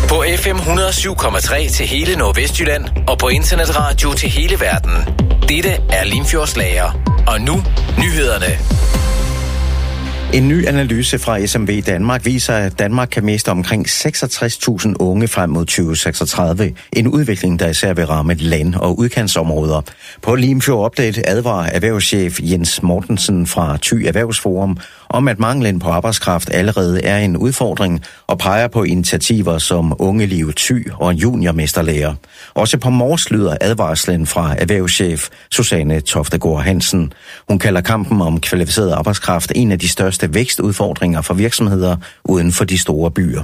På FM 107,3 til hele Nordvestjylland og på internetradio til hele verden. Dette er Limfjordslager. Og nu nyhederne. En ny analyse fra SMV Danmark viser, at Danmark kan miste omkring 66.000 unge frem mod 2036. En udvikling, der især vil ramme land- og udkantsområder. På Limfjord Update advarer erhvervschef Jens Mortensen fra Thy Erhvervsforum om, at manglen på arbejdskraft allerede er en udfordring og peger på initiativer som Ungeliv Thy og juniormesterlærer. Også på Mors lyder advarslen fra erhvervschef Susanne Toftegård Hansen. Hun kalder kampen om kvalificeret arbejdskraft en af de største vækstudfordringer for virksomheder uden for de store byer.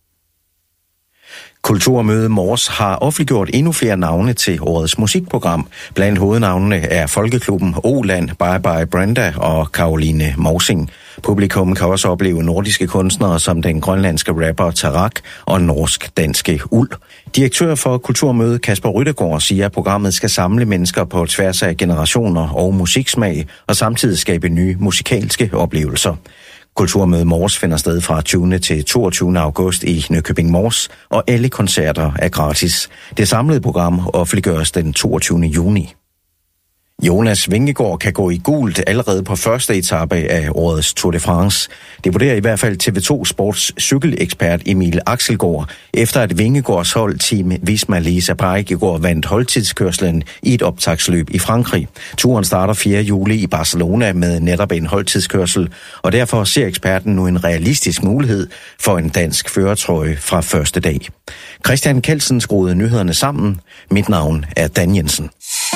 Kulturmøde Mors har offentliggjort endnu flere navne til årets musikprogram. Blandt hovednavnene er Folkeklubben Oland, Bye Bye Brenda og Caroline Morsing. Publikum kan også opleve nordiske kunstnere som den grønlandske rapper Tarak og norsk-danske Uld. Direktør for Kulturmøde Kasper Ryttergaard siger, at programmet skal samle mennesker på tværs af generationer og musiksmag og samtidig skabe nye musikalske oplevelser. Kulturmøde Mors finder sted fra 20. til 22. august i Nykøbing Mors, og alle koncerter er gratis. Det samlede program offentliggøres den 22. juni. Jonas Vingegaard kan gå i gult allerede på første etape af årets Tour de France. Det vurderer i hvert fald TV2 Sports cykelekspert Emil Axelgaard, efter at Vingegaards hold Team Visma Lease Bike i går vandt holdtidskørslen i et optagsløb i Frankrig. Turen starter 4. juli i Barcelona med netop en holdtidskørsel, og derfor ser eksperten nu en realistisk mulighed for en dansk førertrøje fra første dag. Christian Kelsen skruede nyhederne sammen. Mit navn er Dan Jensen.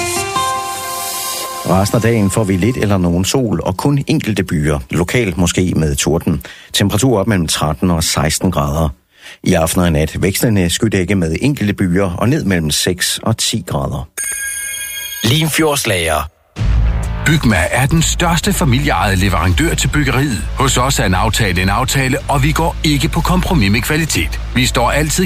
Resten af dagen får vi lidt eller nogen sol og kun enkelte byer, lokalt måske med torden. Temperatur op mellem 13 og 16 grader. I aften og nat vekslende skydække med enkelte byer og ned mellem 6 og 10 grader. Limfjordslager. Bygma er den største familieejede leverandør til byggeriet. Hos os er en aftale, og vi går ikke på kompromis med kvalitet. Vi står altid